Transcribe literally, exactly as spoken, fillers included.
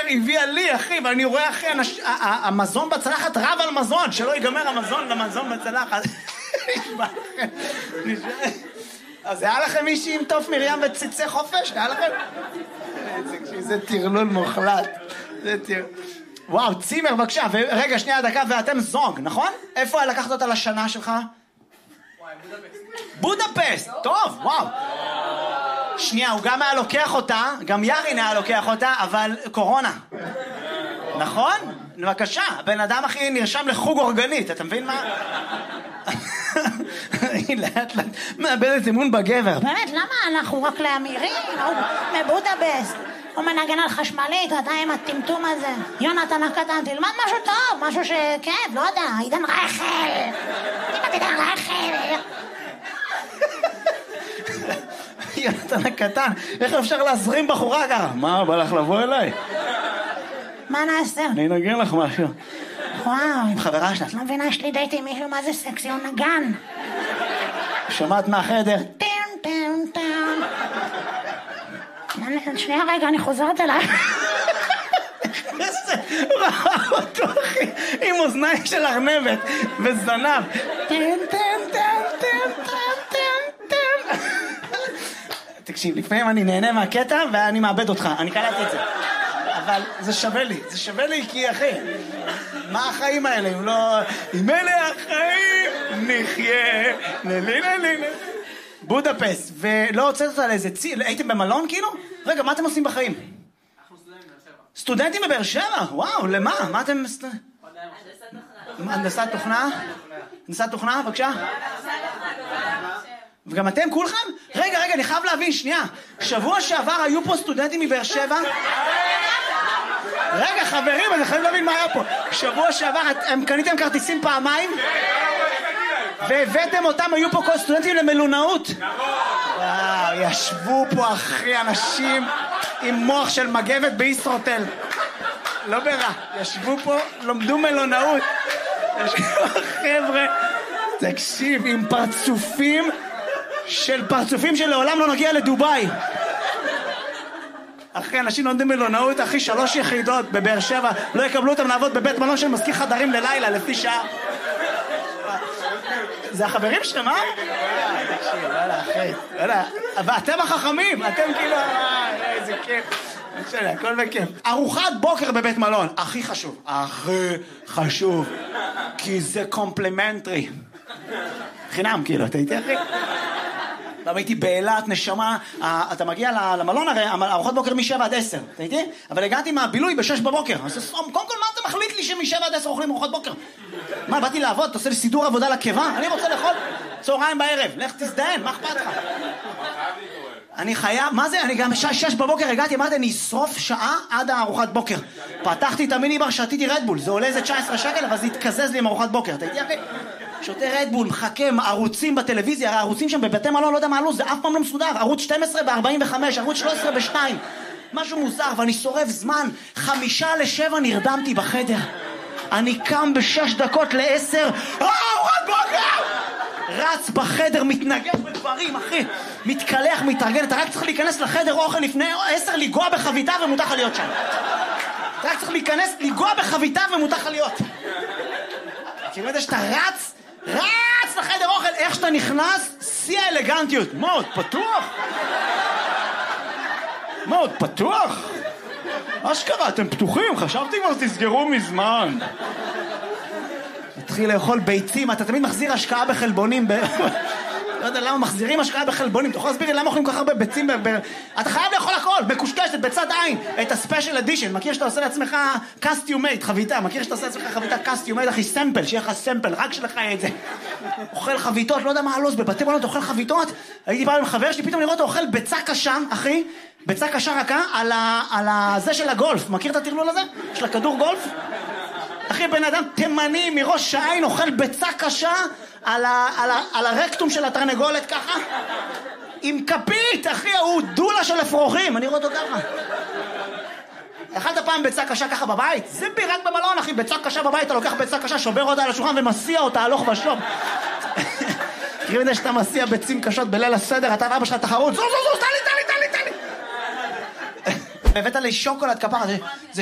הביאה לי, אחי, ואני רואה, אחי, המזון בצלחת רב על מזון, שלא ייגמר המזון למזון בצלחת. אז היה לכם מישהי עם תוף מרים וציצי חופש? היה לכם? זה טרלול מוחלט. זה טרלול. וואו, צימר, בבקשה. רגע, שנייה, דקה, ואתם זונג, נכון? איפה לקחת אותה לשנה שלך? בודפסט. טוב, וואו. שנייה, הוא גם היה לוקח אותה, גם ירין היה לוקח אותה, אבל קורונה. נכון? בבקשה, הבן אדם הכי נרשם לחוג אורגנית, אתה מבין מה? היא לאט לאט מאבדת אמון בגבר. באמת, למה אנחנו רק לאמירים? הוא מבודפסט, הוא מנגן על חשמלית, אתה עם הטמטום הזה. יונתן הקטן, תלמד משהו טוב, משהו שכיף, לא יודע, עידן רייכל. תלמד עידן רייכל. יונתן הקטן, איך אפשר להזרים בחורה ככה? מה, בא לך לבוא אליי? מה נעשה? אני נגן לך משהו. וואו, עם חברה שלה. את לא מבינה, יש לי דייט עם מישהו, מה זה סקסי, הוא נגן. שמעת מהחדר? טם טם טם. שנייה רגע, אני חוזרת אליי. איזה ראה אותו אחי, עם אוזניים של ארנבת וזנב. טם טם טם טם טם טם טם. תקשיב, לפעמים אני נהנה מהקטע ואני מאבד אותך, אני קלטתי את זה. אבל זה שווה לי, זה שווה לי כי אחי, מה החיים האלה אם לא... אם אלה החיים נחיה, נלי נלי נלי. בודפסט, ולא הוצאת אותה לאיזה צי... הייתם במלון כאילו? רגע, מה אתם עושים בחיים? אנחנו סטודנטים בבאר שבע. סטודנטים בבאר שבע? וואו, למה? מה אתם... הנדסת תוכנה? הנדסת תוכנה, בבקשה? וגם אתם כולכם? רגע, רגע, אני חייב להבין, שנייה. שבוע שעבר היו פה סטודנטים מבאר שבע? רגע, חברים, אני חייב להבין מה היה פה. שבוע שעבר, הם קניתם כרטיסים פעמיים? והבאתם אותם, היו פה כל סטודנטים למלונאות? וואו, ישבו פה אחי אנשים עם מוח של מגבת בישרוטל. לא ברע, ישבו פה, לומדו מלונאות. ישבו חבר'ה, תקשיב, עם פרצופים של פרצופים שלעולם לא נגיע לדוביי. אחי, אנשים לומדים מלונאות, אחי, שלוש יחידות בבאר שבע, לא יקבלו אותם לעבוד בבית מלון של מזכיר חדרים ללילה, לפי שעה. זה החברים שלהם, אה? תקשיב, וואלה, אחי, וואלה, ואתם החכמים, אתם כאילו, איזה כיף. בסדר, הכל בכיף. ארוחת בוקר בבית מלון, הכי חשוב. הכי חשוב. כי זה קומפלימנטרי. חינם, כאילו, אתה איתי, אחי? פעם הייתי באילת, נשמה, אתה מגיע למלון הרי, ארוחת בוקר משבע עד עשר, אתה איתי? אבל הגעתי מהבילוי בשש בבוקר. אז קודם כל, מה אתה מחליט לי שמשבע עד עשר אוכלים ארוחת בוקר? מה, באתי לעבוד, אתה עושה לי סידור עבודה לקיבה? אני רוצה לאכול צהריים בערב, לך תזדיין, מה אכפת לך? אני חייב, מה זה? אני גם שש, שש בבוקר הגעתי, אמרתי, אני אשרוף שעה עד הארוחת בוקר. פתחתי את המיניבר, שתיתי רדבול, זה עולה איזה תשע עשרה שקל, אבל זה התקזז לי עם ארוחת בוקר, אתה איתי אחי? שותה רדבול, מחכה, ערוצים בטלוויזיה, הרי הערוצים שם בבתי מלון, לא יודע מה עלו, זה אף פעם לא מסודר, ערוץ שתים עשרה ב-ארבעים וחמש, ערוץ שלוש עשרה ב-שתיים, משהו מוזר, ואני שורף זמן, חמישה לשבע נרדמתי בחדר, אני קם בשש דקות לעשר, אה, ארוחת בוקר! רץ בחדר, מתנגש בדברים, אחי, מתקלח, מתארגן, אתה רק צריך להיכנס לחדר אוכל לפני עשר, לגוע בחביתה ומותר לך להיות שם. אתה רק צריך להיכנס, לגוע בחביתה ומותר לך להיות. כאילו יודע שאתה רץ, רץ לחדר אוכל, איך שאתה נכנס, שיא האלגנטיות. מאוד פתוח. מאוד פתוח. אשכרה, אתם פתוחים, חשבתי כבר תסגרו מזמן. התחיל לאכול ביצים, אתה תמיד מחזיר השקעה בחלבונים, לא יודע למה מחזירים השקעה בחלבונים, אתה יכול להסביר לי למה אוכלים כל כך הרבה ביצים, אתה חייב לאכול הכל, מקושקשת, בצד עין, את הספיישל אדישן, מכיר שאתה עושה לעצמך קסטיומייט, חביתה, מכיר שאתה עושה לעצמך חביתה קסטיומייט, אחי, סמפל, שיהיה לך סמפל, רק שלך את זה, אוכל חביתות, לא יודע מה הלו"ז, בבתי מלון אתה אוכל חביתות, הייתי בא עם חבר שלי, פתאום לראות, אוכל ביצה קשה, אחי, ביצה קשה רכה, על הזה של הגולף, מכיר את הטרלול הזה? של הכדור גולף? אחי, בן אדם תימני מראש העין אוכל ביצה קשה על, ה, על, ה, על הרקטום של התרנגולת ככה עם כפית, אחי, הוא דולה של אפרוחים, אני רואה אותו ככה. אכלת פעם ביצה קשה ככה בבית? זה רק במלון, אחי, ביצה קשה בבית, אתה לוקח ביצה קשה, שובר אותה על השולחן ומסיע אותה הלוך ושוב. תראי מדי שאתה מסיע ביצים קשות בליל הסדר, אתה ואבא שלך תחרות, זו זו זו, תן לי, תן לי, תן לי, תן לי. הבאת לי שוקולד כפרה, זה